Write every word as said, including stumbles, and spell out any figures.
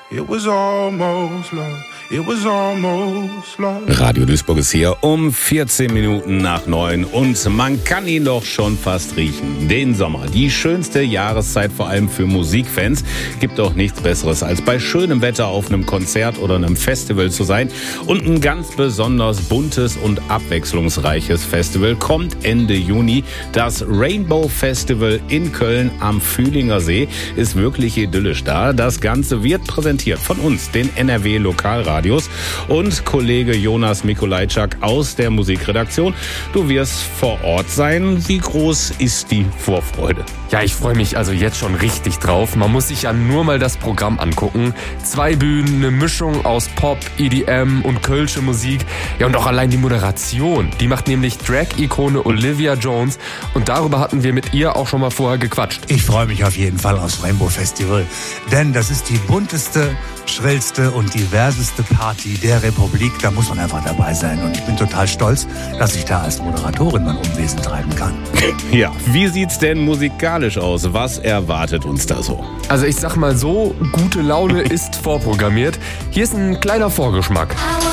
It was almost love. It was almost love. Radio Duisburg ist hier um vierzehn Minuten nach neun und man kann ihn doch schon fast riechen. Den Sommer, die schönste Jahreszeit, vor allem für Musikfans. Gibt doch nichts Besseres, als bei schönem Wetter auf einem Konzert oder einem Festival zu sein. Und ein ganz besonders buntes und abwechslungsreiches Festival kommt Ende Juni. Das Rainbow Festival in Köln am Fühlinger See ist wirklich idyllisch da. Das Ganze wird präsentiert von uns, den N R W Lokalradios und Kollege Jonas Mikolajczak aus der Musikredaktion. Du wirst vor Ort sein. Wie groß ist die Vorfreude? Ja, ich freue mich also jetzt schon richtig drauf. Man muss sich ja nur mal das Programm angucken. Zwei Bühnen, eine Mischung aus Pop, E D M und kölsche Musik. Ja, und auch allein die Moderation. Die macht nämlich Drag-Ikone Olivia Jones. Und darüber hatten wir mit ihr auch schon mal vorher gequatscht. Ich freue mich auf jeden Fall aufs Rainbow Festival. Denn das ist die bunteste, schrillste und diverseste Party der Republik. Da muss man einfach dabei sein. Und ich bin total stolz, dass ich da als Moderatorin mein Unwesen treiben kann. Ja, wie sieht's denn musikalisch aus? Was erwartet uns da so? Also ich sag mal so, gute Laune ist vorprogrammiert. Hier ist ein kleiner Vorgeschmack.